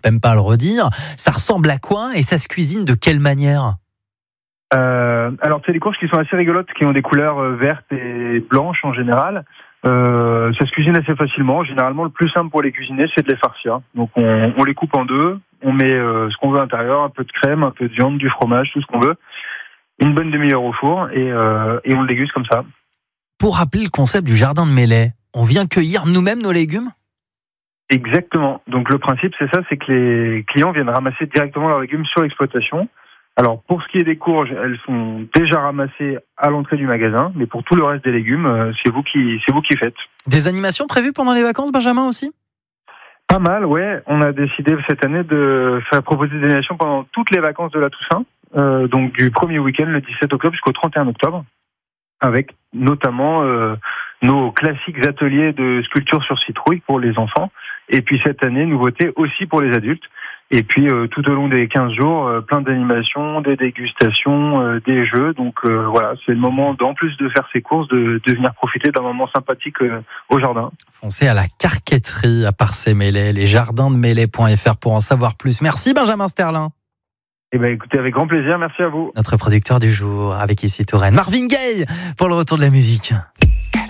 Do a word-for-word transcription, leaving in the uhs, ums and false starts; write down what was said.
peine pas à le redire. Ça ressemble à quoi et ça se cuisine de quelle manière ? Euh, alors, c'est des courges qui sont assez rigolotes, qui ont des couleurs euh, vertes et blanches en général. Euh, ça se cuisine assez facilement. Généralement, le plus simple pour les cuisiner, c'est de les farcir. Donc, on, on les coupe en deux. On met euh, ce qu'on veut à l'intérieur, un peu de crème, un peu de viande, du fromage, tout ce qu'on veut. Une bonne demi-heure au four et, euh, et on le déguste comme ça. Pour rappeler le concept du jardin de Mellet, on vient cueillir nous-mêmes nos légumes ? Exactement. Donc, le principe, c'est ça, c'est que les clients viennent ramasser directement leurs légumes sur l'exploitation. Alors, pour ce qui est des courges, elles sont déjà ramassées à l'entrée du magasin, mais pour tout le reste des légumes, euh, c'est vous qui, c'est vous qui faites. Des animations prévues pendant les vacances, Benjamin, aussi ? Pas mal, ouais. On a décidé cette année de faire proposer des animations pendant toutes les vacances de la Toussaint, euh, donc du premier week-end, le dix-sept octobre, jusqu'au trente et un octobre, avec notamment euh, nos classiques ateliers de sculpture sur citrouille pour les enfants, et puis cette année, nouveauté aussi pour les adultes. Et puis euh, tout au long des quinze jours, euh, plein d'animations, des dégustations, euh, des jeux. Donc euh, voilà, c'est le moment, en plus de faire ses courses, de, de venir profiter d'un moment sympathique euh, au jardin. Foncez à la Carquetterie à Parcé-Mellet, les jardins de mellet point f r pour en savoir plus. Merci Benjamin Sterlin. Eh bien écoutez, avec grand plaisir, merci à vous. Notre producteur du jour, avec ici Touraine, Marvin Gaye, pour le retour de la musique.